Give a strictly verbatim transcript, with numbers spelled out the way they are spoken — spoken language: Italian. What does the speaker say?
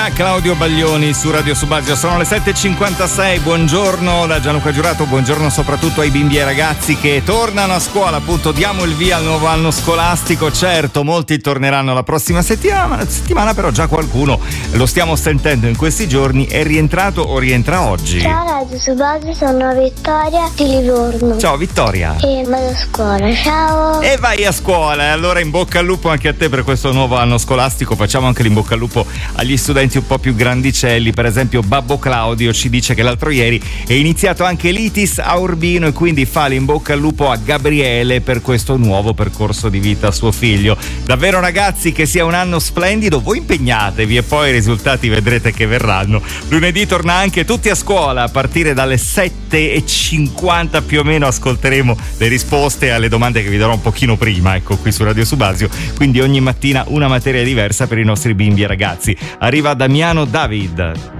Già Claudio Baglioni su Radio Subasio. Sono le sette e cinquantasei. Buongiorno da Gianluca Giurato, buongiorno soprattutto ai bimbi e ai ragazzi che tornano a scuola. Appunto, diamo il via al nuovo anno scolastico. Certo, molti torneranno la prossima settimana, settimana però già qualcuno, lo stiamo sentendo in questi giorni, è rientrato o rientra oggi. Ciao Radio Subasio, sono Vittoria di Livorno. Ciao Vittoria. E vado a scuola, ciao. E vai a scuola, e allora in bocca al lupo anche a te per questo nuovo anno scolastico. Facciamo anche l'in bocca al lupo agli studenti un po' più grandicelli. Per esempio Babbo Claudio ci dice che l'altro ieri è iniziato anche l'Itis a Urbino e quindi fa l'in bocca al lupo a Gabriele per questo nuovo percorso di vita a suo figlio. Davvero ragazzi, che sia un anno splendido, voi impegnatevi e poi i risultati vedrete che verranno. Lunedì torna anche Tutti a scuola a partire dalle sette e cinquanta più o meno, ascolteremo le risposte alle domande che vi darò un pochino prima, ecco, qui su Radio Subasio, quindi ogni mattina una materia diversa per i nostri bimbi e ragazzi. Arriva Damiano David.